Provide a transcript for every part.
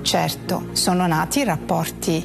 Certo, sono nati rapporti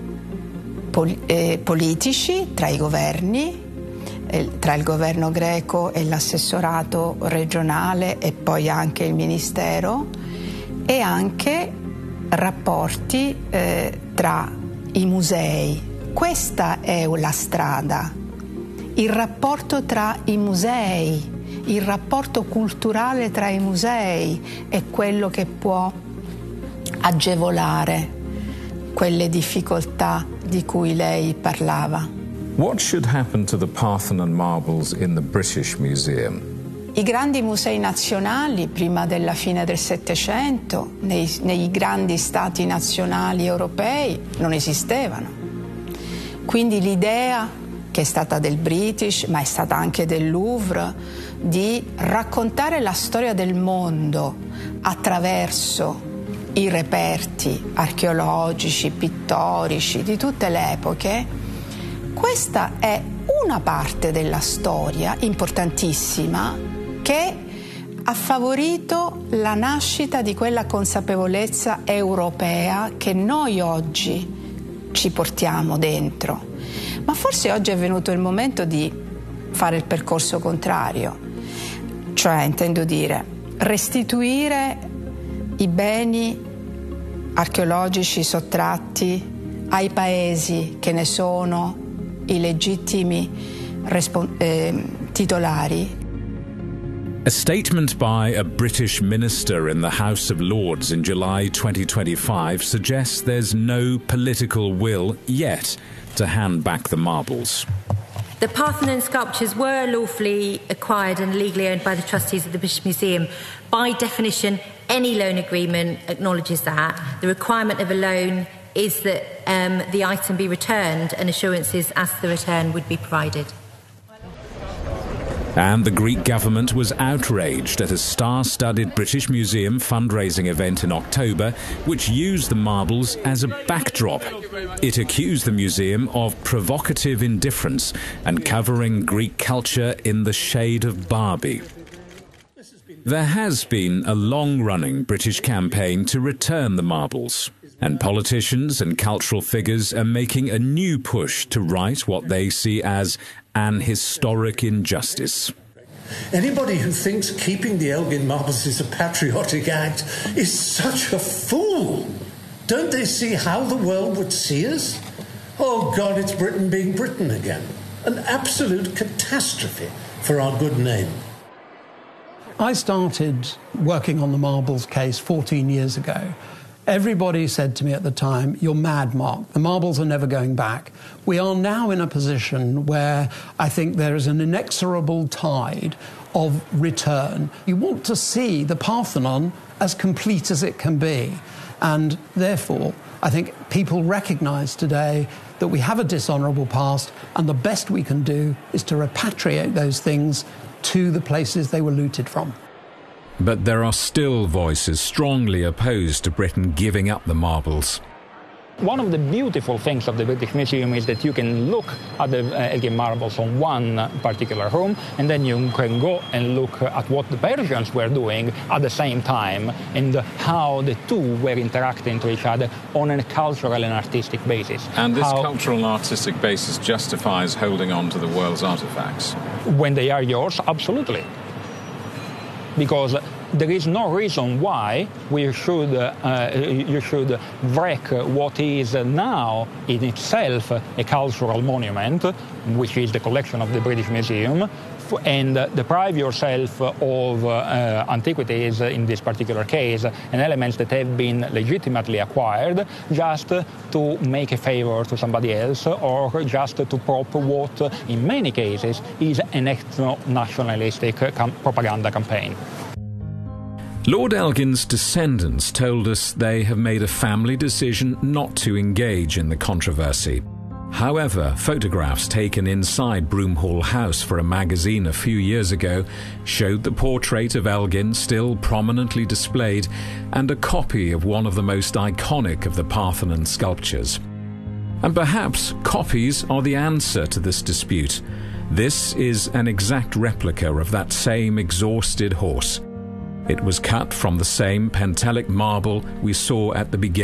politici tra i governi, tra il governo greco e l'assessorato regionale e poi anche il ministero, e anche rapporti tra i musei. Questa è la strada, il rapporto tra i musei, il rapporto culturale tra i musei è quello che può agevolare quelle difficoltà di cui lei parlava. What should happen to the Parthenon marbles in the British Museum? I grandi musei nazionali, prima della fine del Settecento, nei grandi stati nazionali europei, non esistevano. Quindi l'idea, che è stata del British, ma è stata anche del Louvre, di raccontare la storia del mondo attraverso i reperti archeologici, pittorici di tutte le epoche, questa è una parte della storia importantissima che ha favorito la nascita di quella consapevolezza europea che noi oggi ci portiamo dentro. Ma forse oggi è venuto il momento di fare il percorso contrario, cioè, intendo dire, restituire i beni archeologici sottratti ai paesi che ne sono i legittimi titolari. A statement by a British minister in the House of Lords in July 2025 suggests there's no political will yet to hand back the marbles. The Parthenon sculptures were lawfully acquired and legally owned by the trustees of the British Museum. By definition, any loan agreement acknowledges that. The requirement of a loan is that the item be returned and assurances as to the return would be provided. And the Greek government was outraged at a star-studded British Museum fundraising event in October, which used the marbles as a backdrop. It accused the museum of provocative indifference and covering Greek culture in the shade of Barbie. There has been a long-running British campaign to return the marbles, and politicians and cultural figures are making a new push to right what they see as an historic injustice. Anybody who thinks keeping the Elgin marbles is a patriotic act is such a fool. Don't they see how the world would see us? Oh God, it's Britain being Britain again. An absolute catastrophe for our good name. I started working on the marbles case 14 years ago. Everybody said to me at the time, "You're mad, Mark. The marbles are never going back." We are now in a position where I think there is an inexorable tide of return. You want to see the Parthenon as complete as it can be. And therefore, I think people recognise today that we have a dishonourable past, and the best we can do is to repatriate those things to the places they were looted from. But there are still voices strongly opposed to Britain giving up the marbles. One of the beautiful things of the British Museum is that you can look at the Elgin marbles on one particular room, and then you can go and look at what the Persians were doing at the same time and how the two were interacting to each other on a cultural and artistic basis. And this cultural and artistic basis justifies holding on to the world's artifacts? When they are yours, absolutely. Because there is no reason why you should wreck what is now in itself a cultural monument, which is the collection of the British Museum, and deprive yourself of antiquities, in this particular case, and elements that have been legitimately acquired just to make a favor to somebody else, or just to prop what, in many cases, is an ethno-nationalistic propaganda campaign. Lord Elgin's descendants told us they have made a family decision not to engage in the controversy. However, photographs taken inside Broomhall House for a magazine a few years ago showed the portrait of Elgin still prominently displayed and a copy of one of the most iconic of the Parthenon sculptures. And perhaps copies are the answer to this dispute. This is an exact replica of that same exhausted horse. It was cut from the same Pentelic marble we saw at the beginning.